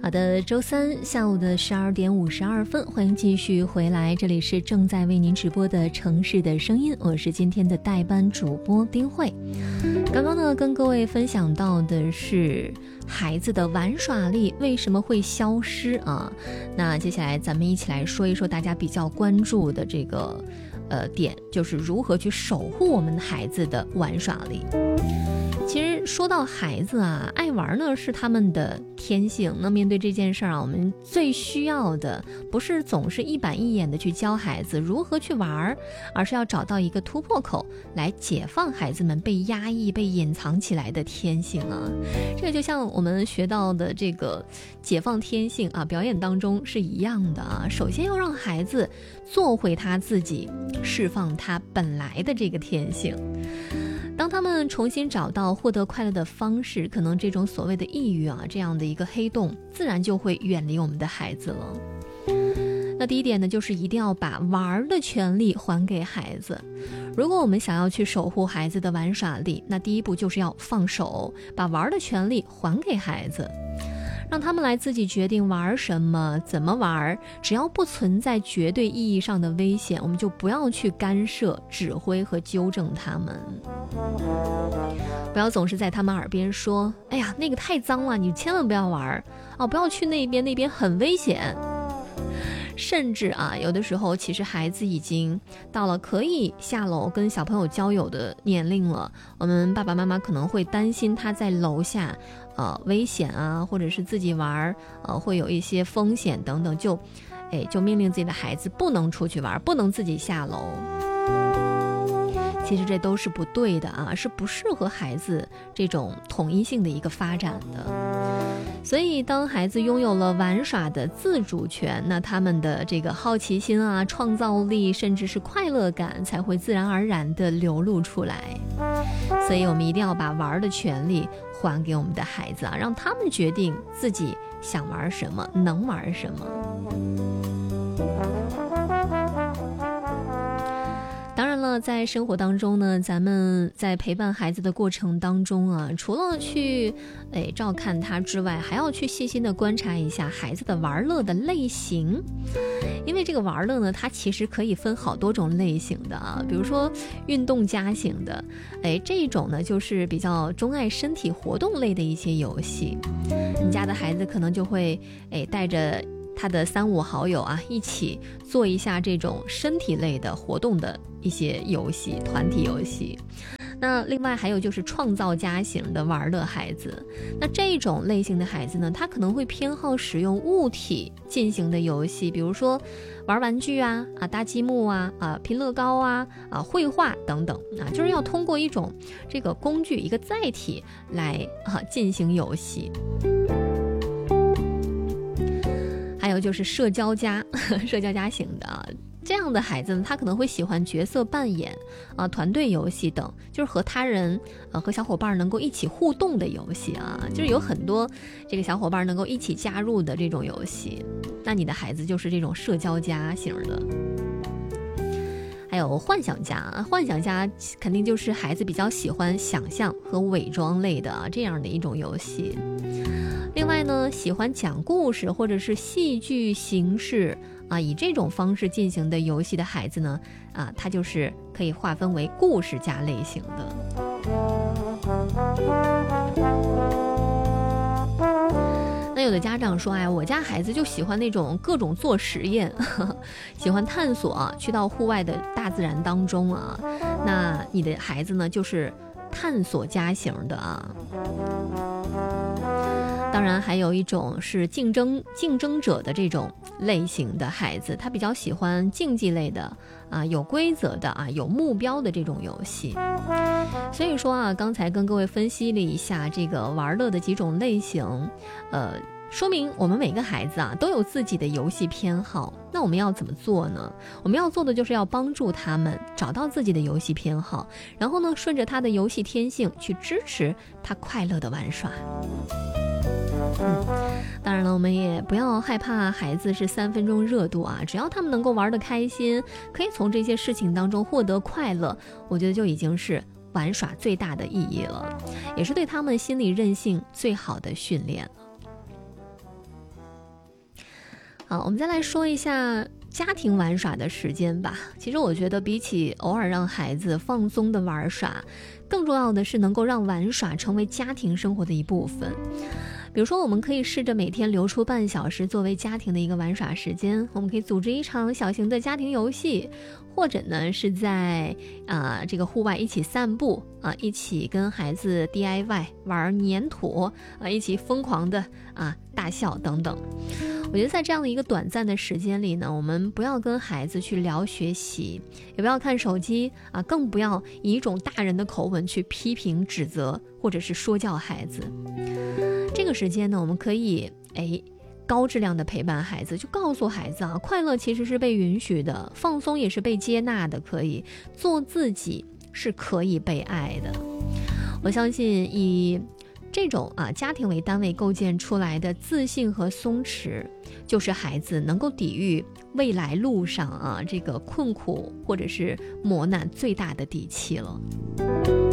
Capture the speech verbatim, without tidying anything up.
好的，周三下午的十二点五十二分，欢迎继续回来，这里是正在为您直播的城市的声音，我是今天的代班主播丁慧。刚刚呢，跟各位分享到的是孩子的玩耍力为什么会消失啊？那接下来咱们一起来说一说大家比较关注的这个呃点，就是如何去守护我们孩子的玩耍力。其实说到孩子啊，爱玩呢是他们的天性。那面对这件事儿啊，我们最需要的不是总是一板一眼的去教孩子如何去玩，而是要找到一个突破口，来解放孩子们被压抑、被隐藏起来的天性啊。这个就像我们学到的这个解放天性啊，表演当中是一样的啊。首先要让孩子做回他自己，释放他本来的这个天性。当他们重新找到获得快乐的方式，可能这种所谓的抑郁啊，这样的一个黑洞自然就会远离我们的孩子了。那第一点呢，就是一定要把玩的权利还给孩子。如果我们想要去守护孩子的玩耍力，那第一步就是要放手，把玩的权利还给孩子，让他们来自己决定玩什么、怎么玩，只要不存在绝对意义上的危险，我们就不要去干涉、指挥和纠正他们。不要总是在他们耳边说：“哎呀，那个太脏了，你千万不要玩哦，不要去那边，那边很危险。”甚至啊，有的时候其实孩子已经到了可以下楼跟小朋友交友的年龄了，我们爸爸妈妈可能会担心他在楼下呃危险啊，或者是自己玩呃会有一些风险等等，就哎就命令自己的孩子不能出去玩，不能自己下楼。其实这都是不对的啊，是不适合孩子这种统一性的一个发展的。所以当孩子拥有了玩耍的自主权，那他们的这个好奇心啊、创造力甚至是快乐感才会自然而然地流露出来。所以我们一定要把玩的权利还给我们的孩子啊，让他们决定自己想玩什么，能玩什么。当然了，在生活当中呢，咱们在陪伴孩子的过程当中啊，除了去诶照看他之外，还要去细心的观察一下孩子的玩乐的类型。因为这个玩乐呢，它其实可以分好多种类型的啊，比如说运动家型的，诶这种呢就是比较钟爱身体活动类的一些游戏。你家的孩子可能就会诶带着他的三五好友啊，一起做一下这种身体类的活动的一些游戏，团体游戏。那另外还有就是创造家型的玩乐孩子，那这种类型的孩子呢，他可能会偏好使用物体进行的游戏，比如说玩玩具啊、啊搭积木啊、啊拼乐高啊、啊绘画等等啊，就是要通过一种这个工具、一个载体来啊进行游戏。还有就是社交家社交家型的啊，这样的孩子呢，他可能会喜欢角色扮演啊、团队游戏等，就是和他人呃和小伙伴能够一起互动的游戏啊，就是有很多这个小伙伴能够一起加入的这种游戏。那你的孩子就是这种社交家型的。还有幻想家，幻想家肯定就是孩子比较喜欢想象和伪装类的啊这样的一种游戏。另外呢，喜欢讲故事或者是戏剧形式啊，以这种方式进行的游戏的孩子呢，啊，他就是可以划分为故事家类型的。那有的家长说，哎，我家孩子就喜欢那种各种做实验，呵呵喜欢探索啊，去到户外的大自然当中啊。那你的孩子呢，就是探索家型的啊。当然还有一种是竞争竞争者的这种类型的孩子，他比较喜欢竞技类的啊，有规则的啊，有目标的这种游戏。所以说啊，刚才跟各位分析了一下这个玩乐的几种类型，呃，说明我们每个孩子啊都有自己的游戏偏好。那我们要怎么做呢？我们要做的就是要帮助他们找到自己的游戏偏好，然后呢，顺着他的游戏天性去支持他快乐的玩耍。嗯，当然了，我们也不要害怕孩子是三分钟热度啊，只要他们能够玩得开心，可以从这些事情当中获得快乐，我觉得就已经是玩耍最大的意义了，也是对他们心理韧性最好的训练了。 好，我们再来说一下家庭玩耍的时间吧。其实我觉得比起偶尔让孩子放松的玩耍，更重要的是能够让玩耍成为家庭生活的一部分。比如说，我们可以试着每天留出半小时作为家庭的一个玩耍时间，我们可以组织一场小型的家庭游戏，或者呢是在啊、呃、这个户外一起散步啊、呃，一起跟孩子 D I Y 玩粘土啊、呃，一起疯狂的啊大笑等等。我觉得在这样的一个短暂的时间里呢，我们不要跟孩子去聊学习，也不要看手机啊，更不要以一种大人的口吻去批评、指责或者是说教孩子。这个时间呢，我们可以哎高质量的陪伴孩子，就告诉孩子啊，快乐其实是被允许的，放松也是被接纳的，可以做自己是可以被爱的。我相信以这种啊家庭为单位构建出来的自信和松弛，就是孩子能够抵御未来路上啊这个困苦或者是磨难最大的底气了。